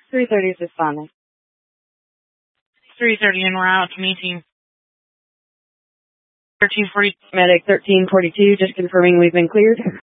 3:30 is responding. 3:30 en route, meeting. 1340. Medic 1342, just confirming we've been cleared.